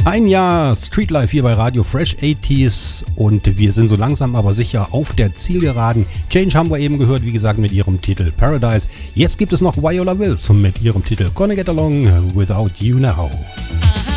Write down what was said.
Ein Jahr Streetlife hier bei Radio Fresh 80s und wir sind so langsam aber sicher auf der Zielgeraden. Change haben wir eben gehört, wie gesagt, mit ihrem Titel Paradise. Jetzt gibt es noch Viola Wills mit ihrem Titel Gonna Get Along Without You Now.